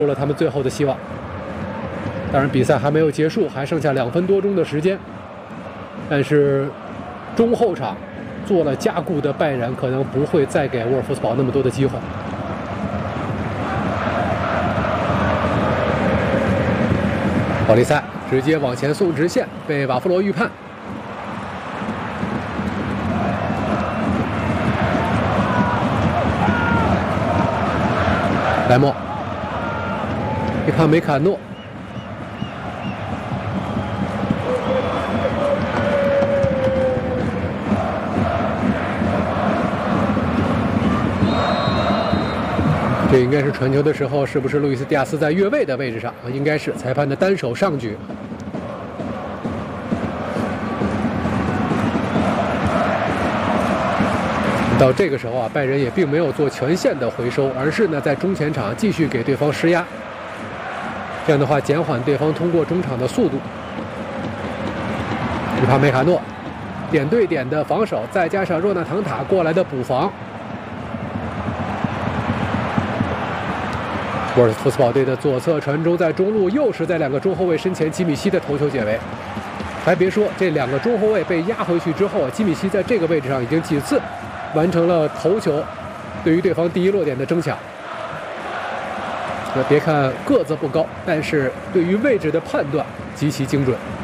了他们最后的希望。当然，比赛还没有结束，还剩下2分多钟的时间。但是中后场做了加固的拜仁可能不会再给沃尔夫斯堡那么多的机会。保利塞直接往前送直线，被瓦夫罗预判。莱莫，一看梅卡诺，这应该是传球的时候，是不是路易斯·迪亚斯在越位的位置上？应该是裁判的单手上举。到这个时候啊，拜仁也并没有做全线的回收，而是呢在中前场继续给对方施压，这样的话减缓对方通过中场的速度。伊帕梅卡诺点对点的防守，再加上若纳唐塔过来的补防，沃尔夫斯堡队的左侧传中在中路，又是在2个中后卫身前，基米希的头球解围。还别说，这2个中后卫被压回去之后，基米希在这个位置上已经几次完成了头球对于对方第一落点的争抢。别看个子不高，但是对于位置的判断极其精准。